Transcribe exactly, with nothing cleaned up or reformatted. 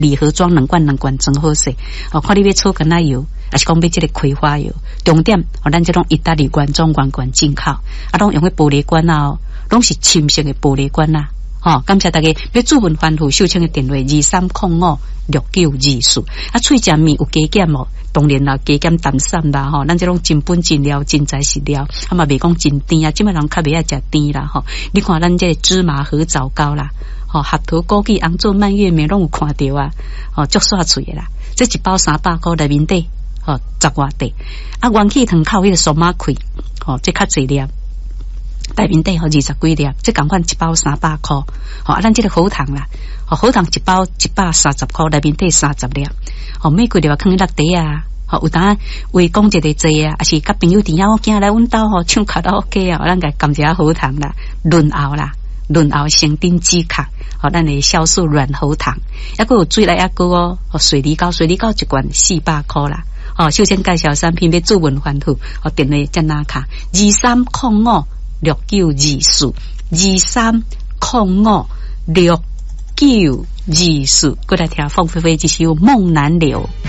礼盒装两罐两罐真好势。哦，看你要炒橄榄油，还是讲要这个葵花油，重点哦，咱这种意大利罐装罐罐进口，啊，拢用个玻璃罐啊，拢是深色的玻璃罐啊。好、哦，感谢大家。要注文番薯秀清的电话二三零五六九二四。啊，脆食面有加减哦，当然啦，加减淡散啦吼。咱这种真本真料真材实料，啊嘛袂讲真甜啊，即摆人较袂爱食甜啦吼。你看咱这个芝麻合枣糕啦，吼、哦，核桃枸杞红枣蔓越莓拢有看到啊，哦，足煞脆的啦。这一包三百块内面底，哦，十外块。啊，元气糖靠迄个苏马开，哦，这较济粒。内面底吼二十几粒，即共款一包三百块，吼啊，咱这个好糖啦，吼好糖一包一百三十块，内面底三十粒，吼每几粒啊放落地啊，吼有当为讲一个济啊，还是甲朋友弟兄囝来阮兜吼唱卡拉 OK 啊，咱个感谢好糖啦，润喉啦，润喉生丁止咳，吼咱的酵素软喉糖，还佫有水来还佫哦，吼水梨膏，水梨膏一罐四百块啦，吼首先介绍产品要注文番薯，吼电话再拿卡二三零五。六九二四二三零五六九二四，过来听凤飞飞这首《梦难留》。